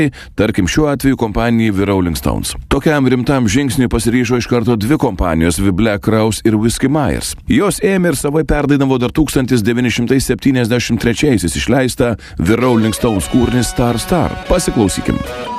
tarkim šiuo atveju kompanijai The Rolling Stones. Tokiam rimtam žingsniui pasiryžo iš karto dvi kompanijos The Black Crowes ir Whiskey Myers. Jos ėmė ir savai perdainavo dar 1973 išleistą The Rolling Stones kūrinį Star Star. Pasiklausykim.